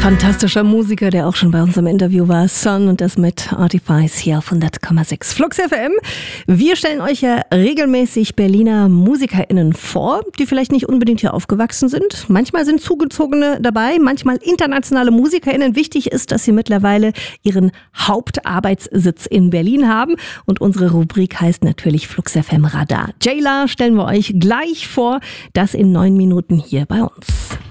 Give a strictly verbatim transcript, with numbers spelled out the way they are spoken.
Fantastischer Musiker, der auch schon bei uns im Interview war, Sun, und das mit Artifice hier auf hundert Komma sechs Flux F M. Wir stellen euch ja regelmäßig Berliner MusikerInnen vor, die vielleicht nicht unbedingt hier aufgewachsen sind. Manchmal sind Zugezogene dabei, manchmal internationale MusikerInnen. Wichtig ist, dass sie mittlerweile ihren Hauptarbeitssitz in Berlin haben. Und unsere Rubrik heißt natürlich Flux F M Radar. Jayla stellen wir euch gleich vor, das in neun Minuten hier bei uns.